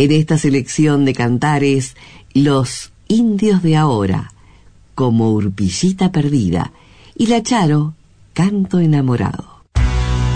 En esta selección de cantares, Los Indios de Ahora, como Urpillita Perdida, y La Charo, Canto Enamorado.